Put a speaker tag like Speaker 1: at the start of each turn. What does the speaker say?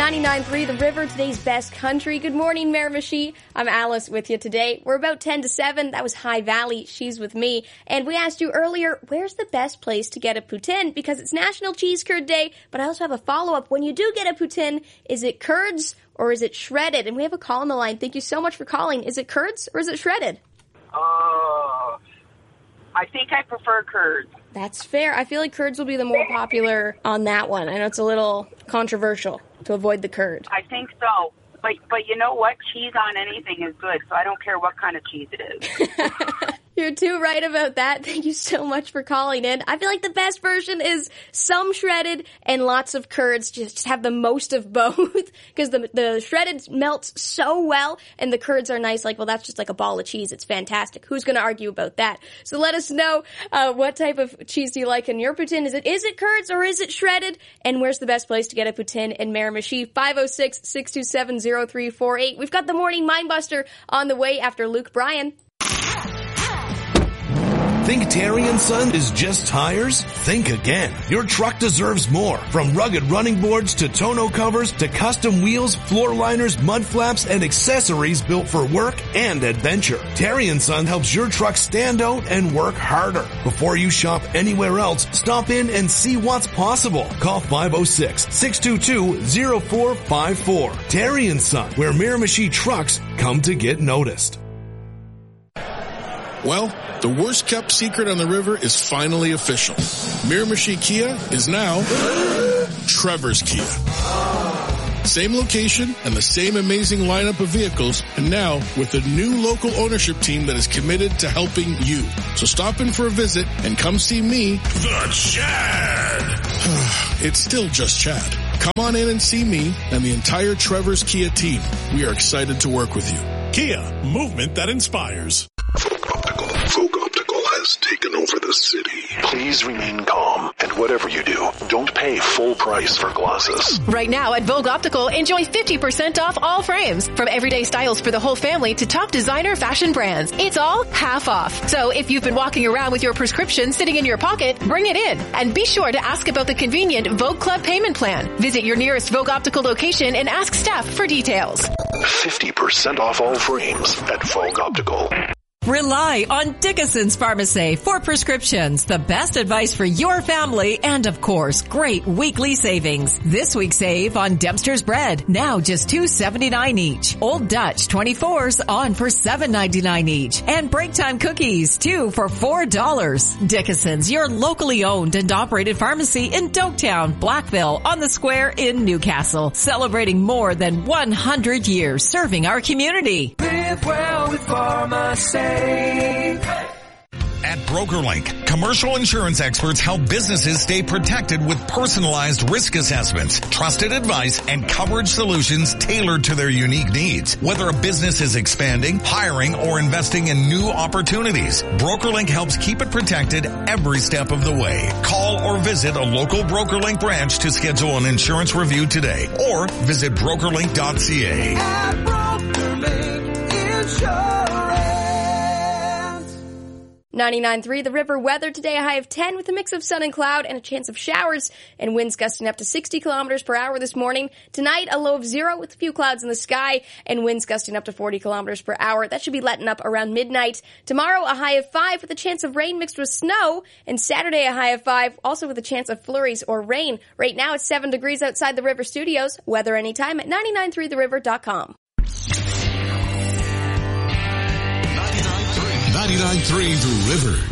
Speaker 1: 99.3 The River, today's best country. Good morning, Miramichi. I'm Alice with you today. We're about 10 to 7. That was High Valley. She's with me. And we asked you earlier, where's the best place to get a poutine? Because it's National Cheese Curd Day, but I also have a follow-up. When you do get a poutine, is it curds or is it shredded? And we have a call on the line. Thank you so much for calling. Is it curds or is it shredded?
Speaker 2: I think I prefer curds.
Speaker 1: That's fair. I feel like curds will be the more popular on that one. I know it's a little controversial to avoid the curd.
Speaker 2: I think so. But you know what? Cheese on anything is good, so I don't care what kind of cheese it is.
Speaker 1: You're too right about that. Thank you so much for calling in. I feel like the best version is some shredded and lots of curds. Just have the most of both because the shredded melts so well and the curds are nice. Like, well, that's just like a ball of cheese. It's fantastic. Who's going to argue about that? So let us know what type of cheese do you like in your poutine. Is it curds or is it shredded? And where's the best place to get a poutine in Miramichi? 506-627-0348. We've got the Morning Mindbuster on the way after Luke Bryan.
Speaker 3: Think Terry & Son is just tires? Think again. Your truck deserves more. From rugged running boards to tonneau covers to custom wheels, floor liners, mud flaps, and accessories built for work and adventure. Terry & Son helps your truck stand out and work harder. Before you shop anywhere else, stop in and see what's possible. Call 506-622-0454. Terry & Son, where Miramichi trucks come to get noticed.
Speaker 4: Well, the worst kept secret on the river is finally official. Miramichi Kia is now Trevor's Kia. Same location and the same amazing lineup of vehicles, and now with a new local ownership team that is committed to helping you. So stop in for a visit and come see me, the Chad. It's still just Chad. Come on in and see me and the entire Trevor's Kia team. We are excited to work with you.
Speaker 5: Kia, movement that inspires.
Speaker 6: Folk Optical has taken over the city. Please remain calm, and whatever you do, don't pay full price for glasses.
Speaker 7: Right now at Vogue Optical, enjoy 50% off all frames. From everyday styles for the whole family to top designer fashion brands. It's all half off. So if you've been walking around with your prescription sitting in your pocket, bring it in. And be sure to ask about the convenient Vogue Club payment plan. Visit your nearest Vogue Optical location and ask staff for details.
Speaker 6: 50% off all frames at Vogue Optical.
Speaker 8: Rely on Dickinson's Pharmacy for prescriptions, the best advice for your family, and of course, great weekly savings. This week save on Dempster's bread, now just $2.79 each. Old Dutch 24s on for $7.99 each. And break time cookies, 2 for $4. Dickinson's, your locally owned and operated pharmacy in Doketown, Blackville, on the Square in Newcastle. Celebrating more than 100 years serving our community.
Speaker 9: Live well with pharmacy.
Speaker 5: At BrokerLink, commercial insurance experts help businesses stay protected with personalized risk assessments, trusted advice, and coverage solutions tailored to their unique needs. Whether a business is expanding, hiring, or investing in new opportunities, BrokerLink helps keep it protected every step of the way. Call or visit a local BrokerLink branch to schedule an insurance review today, or visit brokerlink.ca.
Speaker 9: At BrokerLink Insurance.
Speaker 1: 99.3 The River weather today, a high of 10 with a mix of sun and cloud and a chance of showers and winds gusting up to 60 kilometers per hour this morning. Tonight, a low of 0 with a few clouds in the sky and winds gusting up to 40 kilometers per hour. That should be letting up around midnight. Tomorrow, a high of 5 with a chance of rain mixed with snow, and Saturday, a high of 5 also with a chance of flurries or rain. Right now, it's 7 degrees outside the River Studios. Weather anytime at 993theriver.com.
Speaker 3: 99.3 The River.